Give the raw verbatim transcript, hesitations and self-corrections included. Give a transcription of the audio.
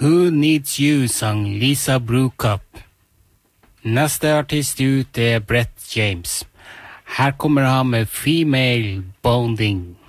Who Needs You sang Lisa Brookup. Neste artist ut er Brett James. Her kommer han med Female Bonding.